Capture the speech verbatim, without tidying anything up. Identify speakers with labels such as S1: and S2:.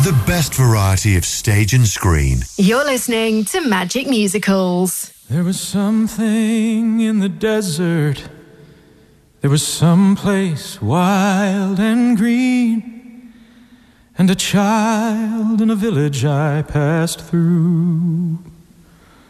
S1: The best variety of stage and screen.
S2: You're listening to Magic Musicals.
S3: There was something in the desert. There was some place wild and green, and a child in a village I passed through.